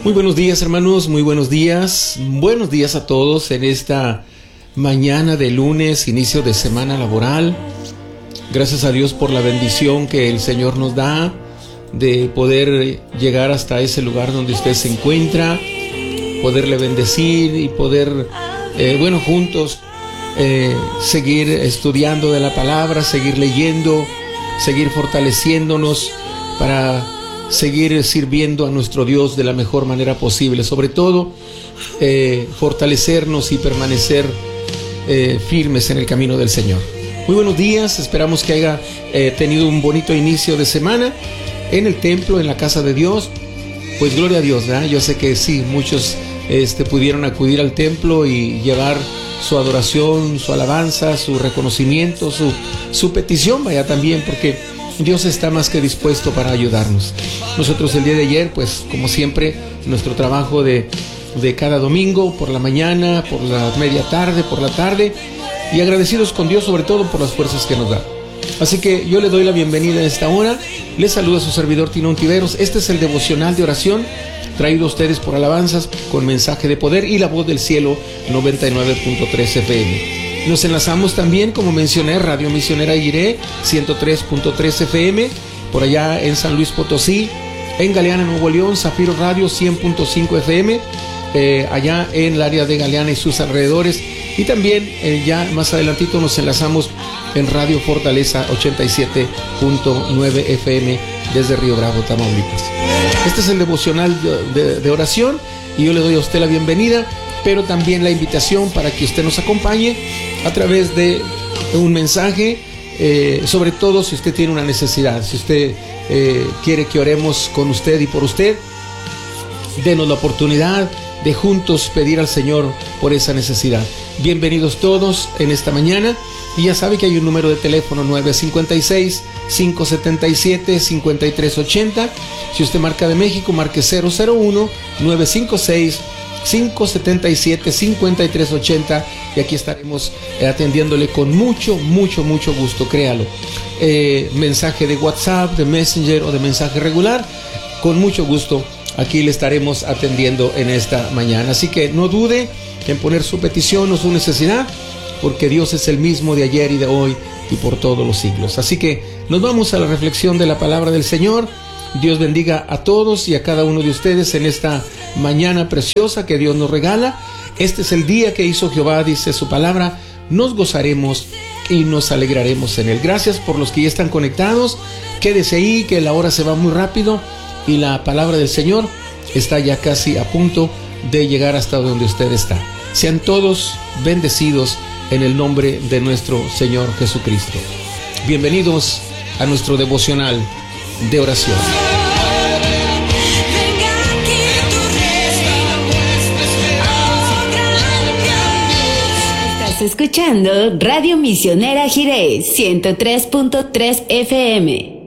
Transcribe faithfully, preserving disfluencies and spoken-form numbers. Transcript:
Muy buenos días, hermanos, muy buenos días. Buenos días a todos en esta mañana de lunes, inicio de semana laboral. Gracias a Dios por la bendición que el Señor nos da de poder llegar hasta ese lugar donde usted se encuentra, poderle bendecir y poder, eh, bueno, juntos eh, seguir estudiando de la palabra, seguir leyendo, seguir fortaleciéndonos para seguir sirviendo a nuestro Dios de la mejor manera posible. Sobre todo, eh, fortalecernos y permanecer eh, firmes en el camino del Señor. Muy buenos días, esperamos que haya eh, tenido un bonito inicio de semana en el templo, en la casa de Dios. Pues gloria a Dios, ¿verdad? Yo sé que sí, muchos este, pudieron acudir al templo y llevar su adoración, su alabanza, su reconocimiento, su, su petición, vaya también, porque Dios está más que dispuesto para ayudarnos. Nosotros el día de ayer, pues como siempre, nuestro trabajo de, de cada domingo, por la mañana, por la media tarde, por la tarde, y agradecidos con Dios sobre todo por las fuerzas que nos da. Así que yo le doy la bienvenida a esta hora. Les saluda su servidor Tino Ontiveros. Este es el devocional de oración traído a ustedes por Alabanzas con mensaje de poder y la voz del cielo noventa y nueve punto tres F M. Nos enlazamos también, como mencioné, Radio Misionera Jiré ciento tres punto tres F M, por allá en San Luis Potosí, en Galeana, Nuevo León, Zafiro Radio cien punto cinco F M, eh, allá en el área de Galeana y sus alrededores, y también eh, ya más adelantito nos enlazamos en Radio Fortaleza ochenta y siete punto nueve F M desde Río Bravo, Tamaulipas. Este es el devocional de, de, de oración y yo le doy a usted la bienvenida, pero también la invitación para que usted nos acompañe a través de un mensaje, eh, sobre todo si usted tiene una necesidad, si usted eh, quiere que oremos con usted y por usted, denos la oportunidad de juntos pedir al Señor por esa necesidad. Bienvenidos todos en esta mañana, y ya sabe que hay un número de teléfono nueve cinco seis, cinco siete siete, cinco tres ocho cero. Si usted marca de México, marque cero cero uno, nueve cinco seis, cinco siete siete, cinco tres ocho cero, y aquí estaremos atendiéndole con mucho, mucho, mucho gusto, créalo. Eh, mensaje de WhatsApp, de Messenger o de mensaje regular, con mucho gusto aquí le estaremos atendiendo en esta mañana. Así que no dude en poner su petición o su necesidad, porque Dios es el mismo de ayer y de hoy y por todos los siglos. Así que nos vamos a la reflexión de la palabra del Señor. Dios bendiga a todos y a cada uno de ustedes en esta mañana preciosa que Dios nos regala. Este es el día que hizo Jehová, dice su palabra, nos gozaremos y nos alegraremos en él. Gracias por los que ya están conectados. Quédese ahí, que la hora se va muy rápido y la palabra del Señor está ya casi a punto de llegar hasta donde usted está. Sean todos bendecidos en el nombre de nuestro Señor Jesucristo. Bienvenidos a nuestro devocional de oración. Estás escuchando Radio Misionera Jiré ciento tres punto tres F M.